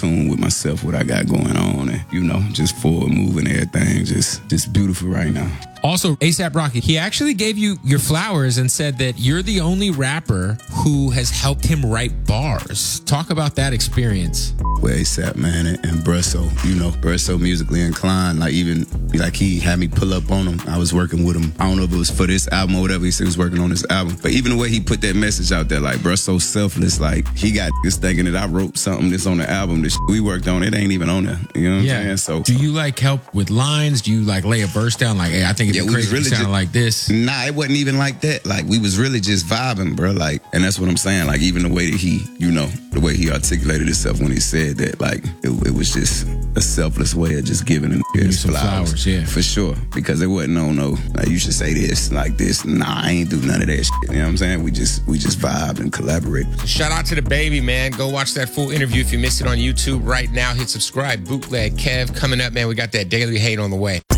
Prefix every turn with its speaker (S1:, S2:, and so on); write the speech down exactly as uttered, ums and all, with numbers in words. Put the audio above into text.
S1: tune with myself, what I got going on, and, you know, just forward moving everything. Just, just beautiful right now.
S2: Also, A$AP Rocky, he actually gave you your flowers and said that you're the only rapper who has helped him write bars. Talk about that experience.
S1: With A$AP, man, and, and Brusso, you know, Brusso musically inclined. Like, even, like, he had me pull up on him. I was working with him. I don't know if it was for this album or whatever. He said he was working on this album. But even the way he put that message out there, like, Brusso selfless, like, he got this thinking that I wrote something that's on the album. This we worked on, it ain't even on there. You know what
S2: yeah.
S1: I'm saying? So,
S2: do you, like, help with lines? Do you, like, lay a verse down? Like, hey, I think it's
S1: yeah,
S2: crazy
S1: really
S2: sounding like this.
S1: Nah, it wasn't even like that. Like, we was really just vibing, bro. Like, and that's what I'm saying. Like, even the way that he, you know, the way he articulated himself when he said that, like, it, it was just a selfless way of just giving him his flowers.
S2: flowers. Yeah,
S1: for sure. Because it wasn't no, no, like, you should say this, like this. Nah, I ain't do none of that shit. You know what I'm saying? We just, we just vibe and collaborate.
S3: Shout out to the baby, man. Go watch that full interview if you missed it on YouTube right now. Hit subscribe. Bootleg Kev coming up, man. We got that Daily Hate on the way.